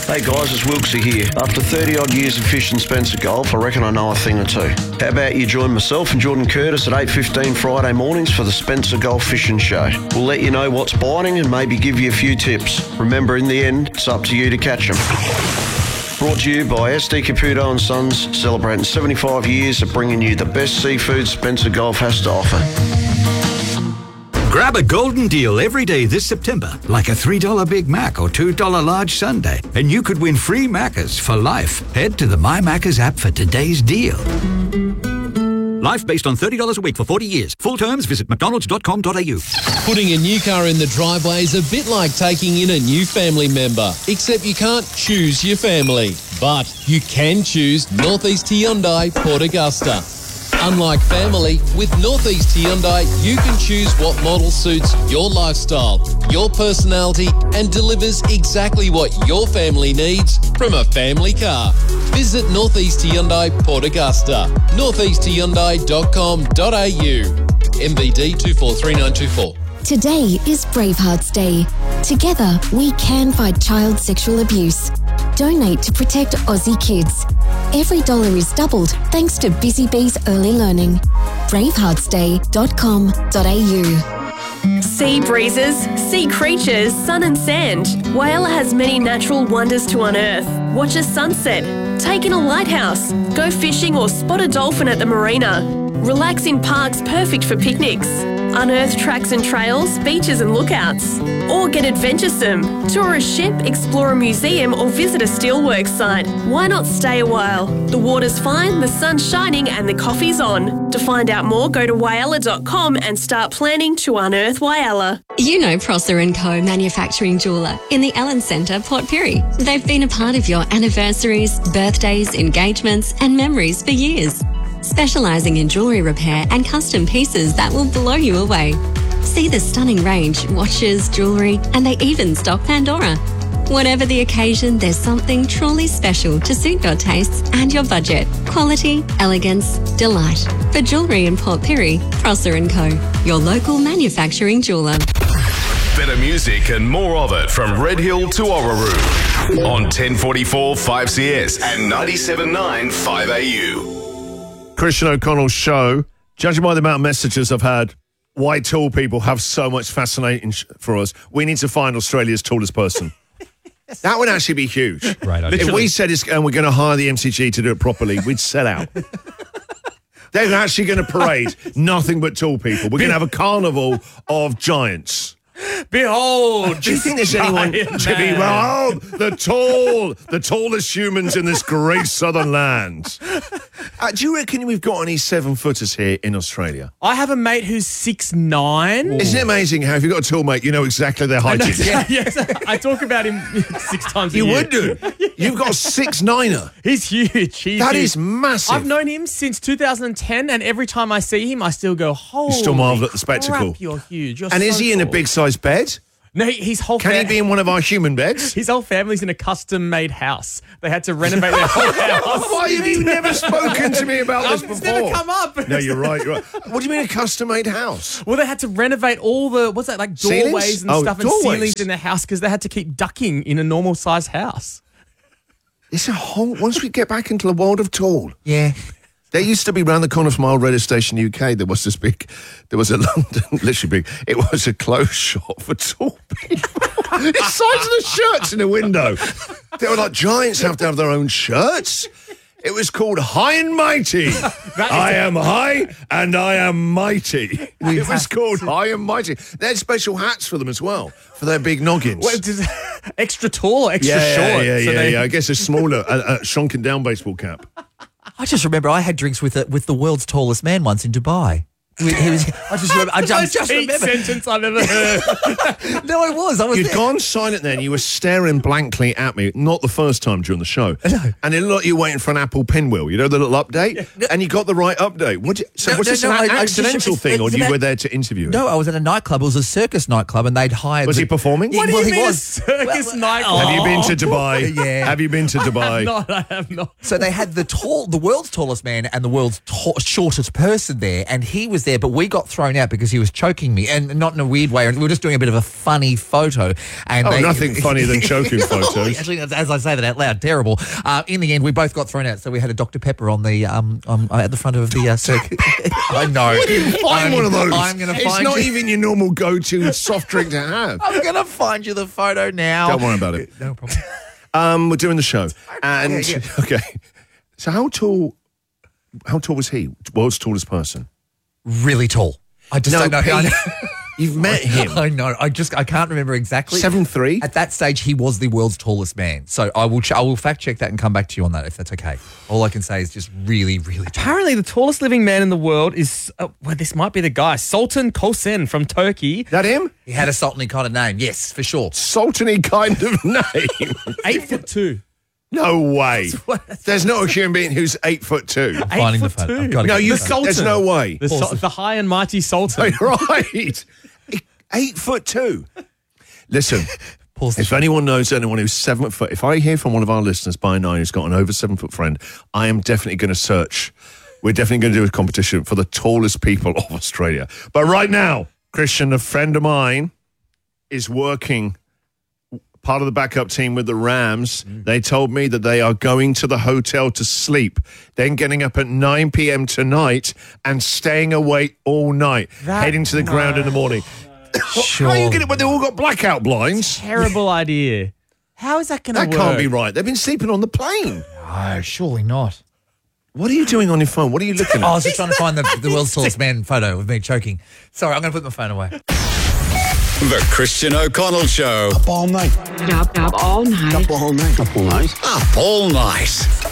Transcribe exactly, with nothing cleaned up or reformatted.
Hey guys, it's Wilksy here. After thirty odd years of fishing Spencer Golf, I reckon I know a thing or two. How about you join myself and Jordan Curtis at eight fifteen Friday mornings for the Spencer Golf Fishing Show. We'll let you know what's biting and maybe give you a few tips. Remember, in the end, it's up to you to catch them. Brought to you by S D Caputo and Sons, celebrating seventy-five years of bringing you the best seafood Spencer Golf has to offer. Grab a golden deal every day this September, like a three dollar Big Mac or two dollar large sundae, and you could win free Maccas for life. Head to the My Maccas app for today's deal. Life based on thirty dollars a week for forty years. Full terms, visit mcdonalds dot com dot a u. Putting a new car in the driveway is a bit like taking in a new family member, except you can't choose your family. But you can choose Northeast Hyundai Port Augusta. Unlike family, with Northeast Hyundai, you can choose what model suits your lifestyle, your personality, and delivers exactly what your family needs from a family car. Visit Northeast Hyundai Port Augusta, northeast hyundai dot com dot a u. M B D two four three nine two four. Today is Bravehearts Day. Together, we can fight child sexual abuse. Donate to protect Aussie kids. Every dollar is doubled thanks to Busy Bees Early Learning. bravehearts day dot com dot a u. Sea breezes, sea creatures, sun and sand. Whyalla has many natural wonders to unearth. Watch a sunset, take in a lighthouse, go fishing or spot a dolphin at the marina. Relax in parks perfect for picnics. Unearth tracks and trails, beaches and lookouts. Or get adventuresome. Tour a ship, explore a museum or visit a steelworks site. Why not stay a while? The water's fine, the sun's shining and the coffee's on. To find out more, go to whyalla dot com and start planning to unearth Whyalla. You know Prosser and Co Manufacturing Jeweller in the Ellen Centre, Port Pirie. They've been a part of your anniversaries, birthdays, engagements and memories for years. Specialising in jewellery repair and custom pieces that will blow you away. See the stunning range, watches, jewellery, and they even stock Pandora. Whatever the occasion, there's something truly special to suit your tastes and your budget. Quality, elegance, delight. For jewellery in Port Pirie, Prosser and Co, your local manufacturing jeweller. Better music and more of it from Red Hill to Orroroo on ten forty-four five C S and ninety-seven point nine five A U. Christian O'Connell's show, judging by the amount of messages I've had, why tall people have so much fascinating sh- for us, we need to find Australia's tallest person. That would actually be huge. Right. If Literally. we said it's, and we're going to hire the M C G to do it properly, we'd sell out. They're actually going to parade nothing but tall people. We're going to have a carnival of giants. Behold! Do you think there's anyone to be, well, the tall, the tallest humans in this great southern land? Uh, do you reckon we've got any seven-footers here in Australia? I have a mate who's six nine. Isn't it amazing how if you've got a tall mate, you know exactly their height is? Yeah, yes, I talk about him six times a You year. would do. You've got a six-niner. He's huge. He's That huge. is massive. I've known him since two thousand ten, and every time I see him, I still go, holy You still marvel at the spectacle. crap, you're huge. You're And so is he in a tall." big-sized bed? No, he- his whole Can fa- he be in one of our human beds? His whole family's in a custom-made house. They had to renovate their whole house. Why have you never spoken to me about this Um, before? It's never come up. No, you're right, you're right. What do you mean a custom-made house? Well, they had to renovate all the, what's that, like Ceilings? doorways and Oh, stuff and doorways. ceilings in their house because they had to keep ducking in a normal-sized house. It's a whole... Once we get back into the world of tall... Yeah. There used to be round the corner from our radio station U K, there was this big, there was a London, literally big, it was a clothes shop for tall people. The size of the shirts in the window. They were like, giants have to have their own shirts. It was called High and Mighty. I am high and I am mighty. It was called High and Mighty. They had special hats for them as well, for their big noggins. Well, just extra tall, extra yeah, short. yeah, yeah, so yeah, they- yeah. I guess a smaller, a, a shrunken down baseball cap. I just remember I had drinks with the, with the world's tallest man once in Dubai. He he was, I just remember. I just, just Peak remember. sentence I've ever heard. No, it was. I was You'd there. gone silent then. You were staring blankly at me, not the first time during the show. No. And it looked like you were waiting for an Apple pinwheel, you know, the little update? And you got the right update. What? So No, was no, this no, an I- I just- accidental it's- thing, or it's you about- were there to interview him? No, I was at a nightclub. It was a circus nightclub, and they'd hired. Was the- he performing? What do well, you he mean was. a circus Well, nightclub? Have you been to Dubai? Yeah. Have you been to Dubai? No, I have not. So they had the tall, the world's tallest man and the world's ta- shortest person there, and he was there, but we got thrown out because he was choking me, and not in a weird way. We were just doing a bit of a funny photo. And Oh, they, nothing funnier than choking photos. Actually, as I say that out loud, terrible. Uh, in the end, we both got thrown out, so we had a Doctor Pepper on the um, um at the front of the uh, circuit. I know. Where do you find I'm, one of those? I'm going to It's find not you. even your normal go-to soft drink to have. I'm going to find you the photo now. Don't worry about it. No problem. Um, we're doing the show, and Yeah, okay. So how tall? How tall was he? World's tallest person. Really tall. I just No, don't know. Pete, I know. You've met him. I know. I just I can't remember exactly. Seven three. At that stage, he was the world's tallest man. So I will ch- I will fact check that and come back to you on that if that's okay. All I can say is just really, really tall. Apparently, the tallest living man in the world is, uh, well, this might be the guy, Sultan Kosen from Turkey. That him? He had a sultany kind of name. Yes, for sure. Sultany kind of name. Eight foot two. No way. There's not a human being who's eight foot two. I'm finding the foot photo. two. I've got to No, get you. the photo. There's no way. The, sul- the high and mighty Sultan. Right. Eight foot two. Listen, Pause the if anyone knows anyone who's seven foot, if I hear from one of our listeners by nine who's got an over seven foot friend, I am definitely going to search. We're definitely going to do a competition for the tallest people of Australia. But right now, Christian, a friend of mine, is working part of the backup team with the Rams. Mm. They told me that they are going to the hotel to sleep, then getting up at nine p.m. tonight and staying awake all night, That- heading to the no. ground in the morning. Sure. How are you getting it when they all got blackout blinds? Terrible idea. How is that going to That work? can't be right. They've been sleeping on the plane. No, surely not. What are you doing on your phone? What are you looking Oh, I at? was just trying to find the, the world's tallest man photo of me choking. Sorry, I'm going to put my phone away. The Christian O'Connell Show. Up all night. Up, up all night. Up all night. Up all night. Up all night.